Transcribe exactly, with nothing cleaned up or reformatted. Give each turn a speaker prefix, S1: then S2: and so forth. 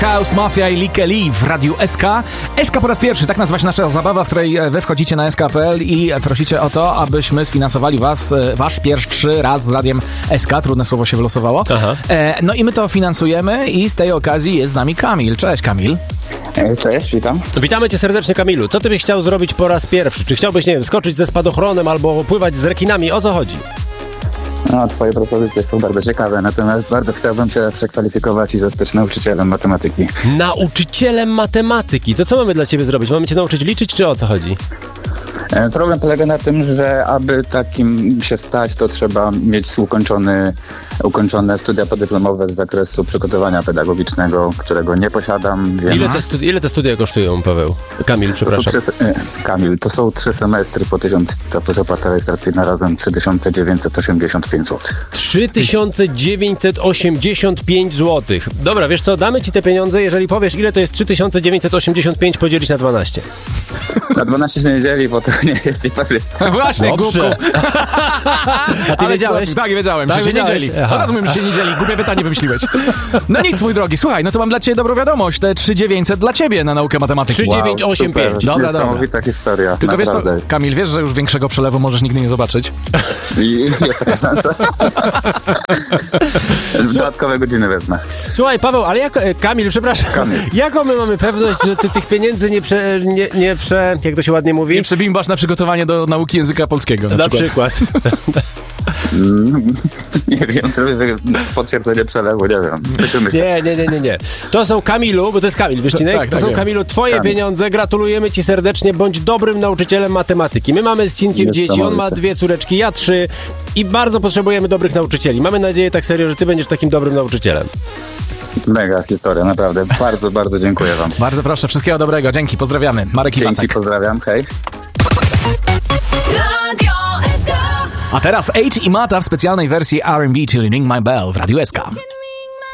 S1: Chaos Mafia i Likke Lee w Radiu S K. S K po raz pierwszy, tak nazywa się nasza zabawa, w której wy wchodzicie na S K kropka P L i prosicie o to, abyśmy sfinansowali was, wasz pierwszy raz z Radiem S K. Trudne słowo się wylosowało. Aha. E, no i my to finansujemy i z tej okazji jest z nami Kamil. Cześć, Kamil.
S2: Cześć, witam.
S3: Witamy cię serdecznie, Kamilu. Co ty byś chciał zrobić po raz pierwszy? Czy chciałbyś, nie wiem, skoczyć ze spadochronem albo pływać z rekinami? O co chodzi?
S2: No, twoje propozycje są bardzo ciekawe, natomiast bardzo chciałbym się przekwalifikować i zostać nauczycielem matematyki.
S3: Nauczycielem matematyki? To co mamy dla ciebie zrobić? Mamy cię nauczyć liczyć, czy o co chodzi?
S2: Problem polega na tym, że aby takim się stać, to trzeba mieć ukończony, ukończone studia podyplomowe z zakresu przygotowania pedagogicznego, którego nie posiadam. Wiem.
S3: Ile te, studi- ile te studia kosztują, Paweł? Kamil, przepraszam.
S2: To trzy, Kamil, to są trzy semestry po tysiąc, to opłata rejestracyjna razem trzy tysiące dziewięćset osiemdziesiąt pięć złotych.
S3: trzy tysiące dziewięćset osiemdziesiąt pięć złotych. Dobra, wiesz co, damy ci te pieniądze, jeżeli powiesz, ile to jest trzy tysiące dziewięćset osiemdziesiąt pięć podzielić na dwanaście.
S2: Na dwanaście się nie dzieli, bo to nie jest i parzy.
S1: Właśnie, głupku.
S3: A ty wiedziałeś?
S1: Co? Tak, wiedziałem,
S3: tak,
S1: że się nie dzieli. Rozumiem, że się nie dzieli. Głupie pytanie wymyśliłeś. No nic, mój drogi. Słuchaj, no to mam dla ciebie dobrą wiadomość. Te trzy tysiące dziewięćset dla ciebie na naukę matematyki.
S3: trzy tysiące dziewięćset osiemdziesiąt pięć.
S2: Wow,
S1: dobra, dobra.
S2: Niesamowita historia.
S1: Tylko naprawdę. Wiesz co, Kamil, wiesz, że już większego przelewu możesz nigdy nie zobaczyć?
S2: I jest taka szansa. Dodatkowe godziny wezmę.
S3: Słuchaj, Paweł, ale jak... Kamil, przepraszam.
S2: Kamil.
S3: Jaką my mamy pewność, że ty tych pieniędzy nie prze... Nie, nie prze... Jak to się ładnie mówi?
S1: Nie przebimbasz na przygotowanie do nauki języka polskiego. Na,
S3: na
S1: przykład.
S3: przykład.
S2: Mm, nie wiem, to jest potwierdzenie przelewu, nie wiem.
S3: Nie, nie, nie, nie, nie. To są, Kamilu, bo to jest Kamil, wiesz, Cinek?
S1: Tak,
S3: to
S1: tak,
S3: są,
S1: wiem.
S3: Kamilu, twoje
S2: Kamil.
S3: pieniądze. Gratulujemy ci serdecznie. Bądź dobrym nauczycielem matematyki. My mamy z Cinkiem dzieci, on ma dwie córeczki, ja trzy i bardzo potrzebujemy dobrych nauczycieli. Mamy nadzieję tak serio, że ty będziesz takim dobrym nauczycielem.
S2: Mega historia, naprawdę. Bardzo, bardzo dziękuję wam.
S1: Bardzo proszę, wszystkiego dobrego. Dzięki, pozdrawiamy. Marek
S2: Dzięki,
S1: Iwacek.
S2: pozdrawiam, hej.
S1: A teraz H i Mata w specjalnej wersji R and B Tuning My Bell w Radiu S K.